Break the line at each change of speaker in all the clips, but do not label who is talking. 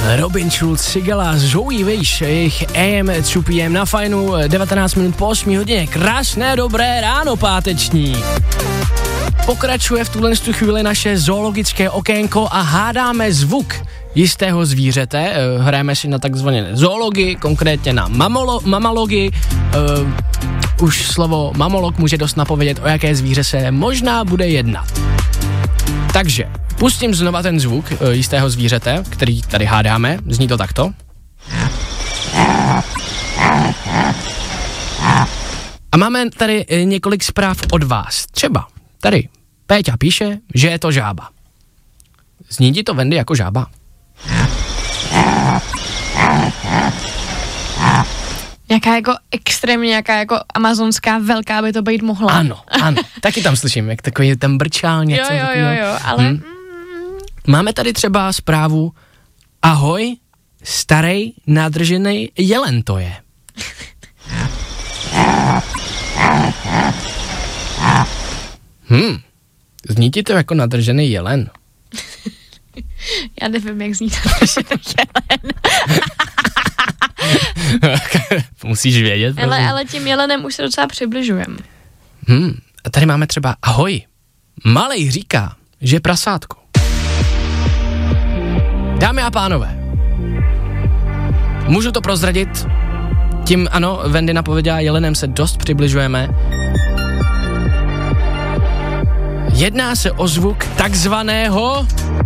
Robin Schulz, Sigala, Zoe Wish, jejich AM 2 PM na Fajnu, 19 minut po 8 hodině. Krásné dobré ráno páteční. Pokračuje v tuhle chvíli naše zoologické okénko a hádáme zvuk jistého zvířete. Hrajeme si na takzvané zoologii, konkrétně na mamalogii. Už slovo mamolog může dost napovědět, o jaké zvíře se možná bude jednat. Takže pustím znova ten zvuk jistého zvířete, který tady hádáme. Zní to takto. A máme tady několik zpráv od vás. Třeba tady Péťa píše, že je to žába. Zní ti to, Wendy, jako žába?
Nějaká jako extrémně, nějaká jako amazonská velká by to být mohla.
Ano, taky tam slyším, jak takový tam brčál něco.
Jo, ale...
Máme tady třeba zprávu: ahoj, starej, nádrženej jelen to je. Zní ti to jako nadržený jelen?
Já nevím, jak zní nadržený jelen.
Musíš vědět.
Ale tím jelenem už se docela přibližujeme.
A tady máme třeba: ahoj, malej říká, že prasátko. Dámy a pánové, můžu to prozradit? Tím, ano, Wendy napověděla, jelenem se dost přibližujeme. Jedná se o zvuk takzvaného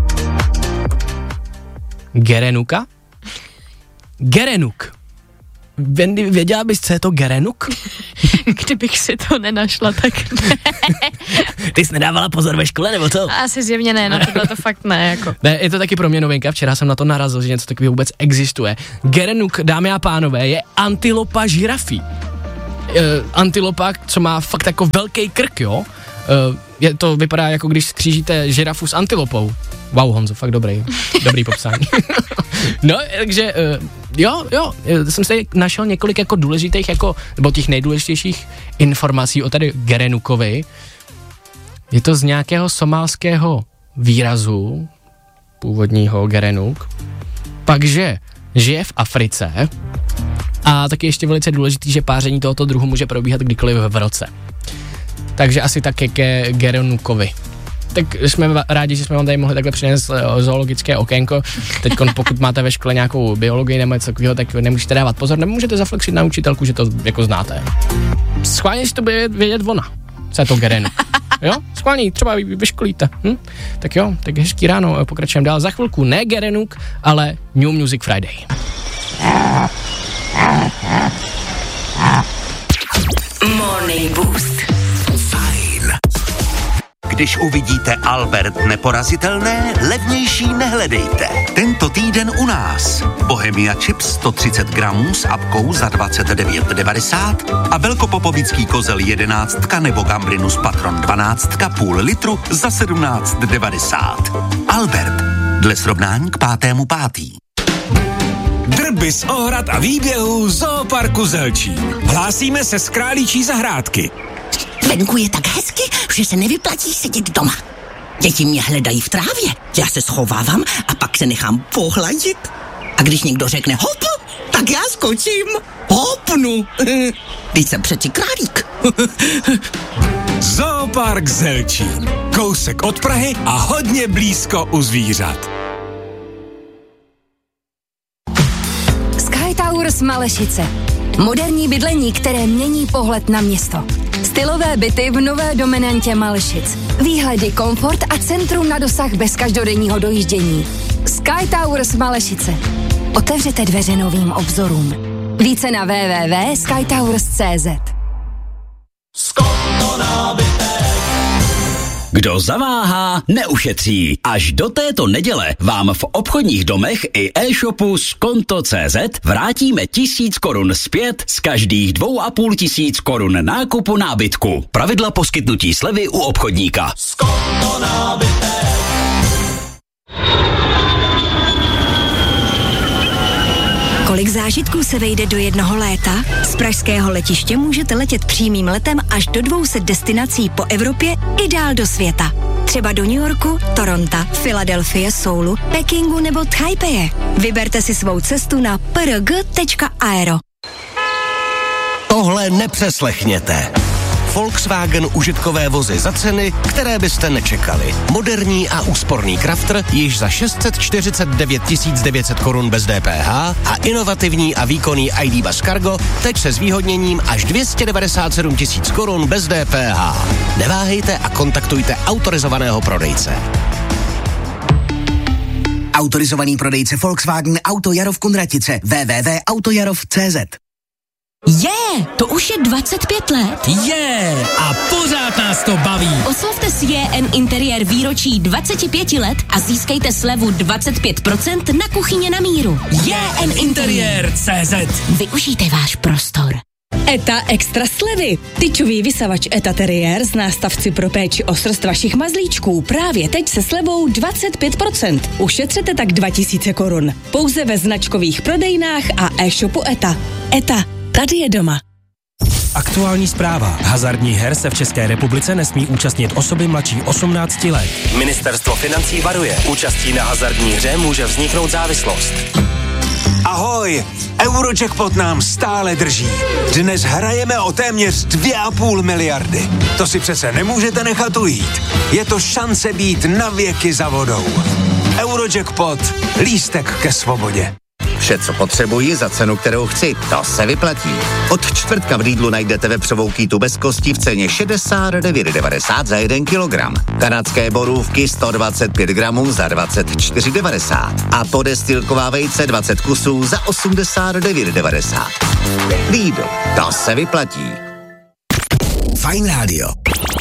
gerenuka. Gerenuk. Wendy, věděla bys, co je to gerenuk?
Kdybych si to nenašla, tak ne.
Ty jsi nedávala pozor ve škole, nebo co?
Asi zjevně ne, tohle to fakt ne, jako.
Ne, je to taky pro mě novinka, včera jsem na to narazil, že něco takového vůbec existuje. Gerenuk, dámy a pánové, je antilopa žirafí. Antilopa, co má fakt jako velký krk, jo? To vypadá, jako když skřížíte žirafu s antilopou. Wow, Honzo, fakt dobrý popsání. No, takže jo, jsem si našel několik jako důležitých, jako, nebo těch nejdůležitějších informací o tady gerenukovi. Je to z nějakého somálského výrazu, původního gerenuk, pakže žije v Africe a taky ještě velice důležitý, že páření tohoto druhu může probíhat kdykoliv v roce. Takže asi taky ke gerenukovi. Tak jsme rádi, že jsme vám tady mohli takhle přinést zoologické okénko. Teď pokud máte ve škole nějakou biologii nebo něco takového, tak nemusíte dávat pozor, nebo můžete zaflexit na učitelku, že to jako znáte. Schválně si to bude vědět ona, co je to gerenuk. Jo? Schválně, třeba vyškolíte. Tak jo, tak hezký ráno, pokračujeme dál. Za chvilku ne gerenuk, ale New Music Friday.
Morning Boost.
Když uvidíte Albert neporazitelné, levnější nehledejte. Tento týden u nás. Bohemia Chips 130 gramů s apkou za 29,90 a velkopopovický kozel 11 nebo Gambrinus Patron 12 půl litru za 17,90. Albert, dle srovnání k 5.5.
Drby z ohrad a výběhů Zooparku Zelčín. Hlásíme se z Králíčí zahrádky.
Venku je tak hezky, že se nevyplatí sedět doma. Děti mě hledají v trávě, já se schovávám a pak se nechám pohladit. A když někdo řekne hop, tak já skočím. Hopnu. Teď jsem přeci králík.
Zoopark Zelčín. Kousek od Prahy a hodně blízko u zvířat.
Sky Towers Malešice. Moderní bydlení, které mění pohled na město. Stylové byty v nové dominantě Malešic. Výhledy, komfort a centrum na dosah bez každodenního dojíždění. Sky Towers Malešice. Otevřete dveře novým obzorům. Více na www.skytowers.cz.
Kdo zaváhá, neušetří. Až do této neděle vám v obchodních domech i e-shopu Skonto.cz vrátíme 1000 korun zpět z každých 2500 korun nákupu nábytku. Pravidla poskytnutí slevy u obchodníka. Skonto nábytek.
Kolik zážitků se vejde do jednoho léta? Z pražského letiště můžete letět přímým letem až do 200 destinací po Evropě i dál do světa. Třeba do New Yorku, Toronto, Filadelfie, Soulu, Pekingu nebo Taipeje. Vyberte si svou cestu na prg.aero.
Tohle nepřeslechněte. Volkswagen užitkové vozy za ceny, které byste nečekali. Moderní a úsporný Crafter již za 649 900 korun bez DPH a inovativní a výkonný ID. Buzz Cargo teď se zvýhodněním až 297 000 korun bez DPH. Neváhejte a kontaktujte autorizovaného prodejce.
Autorizovaný prodejce Volkswagen Auto Jarov Kunratice www.autojarov.cz.
To už je 25 let.
A pořád nás to baví.
Oslavte s JN Interiér výročí 25 let a získejte slevu 25% na kuchyně na míru.
JN Interiér.cz.
Využijte váš prostor.
ETA extra slevy. Tyčový vysavač ETA Terrier s nástavci pro péči o srst vašich mazlíčků právě teď se slevou 25%. Ušetřete tak 2000 korun. Pouze ve značkových prodejnách a e-shopu ETA. ETA. Tady je doma.
Aktuální zpráva. Hazardních her se v České republice nesmí účastnit osoby mladší 18 let. Ministerstvo financí varuje. Účastí na hazardní hře může vzniknout závislost.
Ahoj, Eurojackpot nám stále drží. Dnes hrajeme o téměř 2,5 miliardy. To si přece nemůžete nechat ujít. Je to šance být na věky za vodou. Eurojackpot. Lístek ke svobodě.
Vše, co potřebuji za cenu, kterou chci, to se vyplatí. Od čtvrtka v Lidlu najdete vepřovou kýtu bez kosti v ceně 69,90 za 1 kilogram. Kanadské borůvky 125 gramů za 24,90 a podestýlková vejce 20 kusů za 89,90. Lidl, to se vyplatí.
Fajn rádio.